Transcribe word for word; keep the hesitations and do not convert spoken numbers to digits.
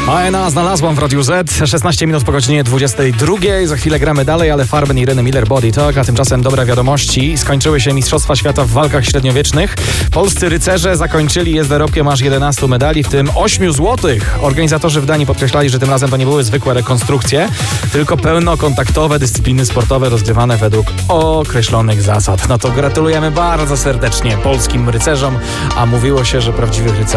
A N A znalazłam w Radiu Z. szesnaście minut po godzinie dwudziestej drugiej. Za chwilę gramy dalej, ale Farben i Ireny Miller Body Talk. A tymczasem dobre wiadomości. Skończyły się Mistrzostwa Świata w walkach średniowiecznych. Polscy rycerze zakończyli je z dorobkiem aż jedenastu medali, w tym ośmiu złotych. Organizatorzy w Danii podkreślali, że tym razem to nie były zwykłe rekonstrukcje, tylko pełnokontaktowe dyscypliny sportowe rozgrywane według określonych zasad. No to gratulujemy bardzo serdecznie polskim rycerzom, a mówiło się, że prawdziwych rycerzy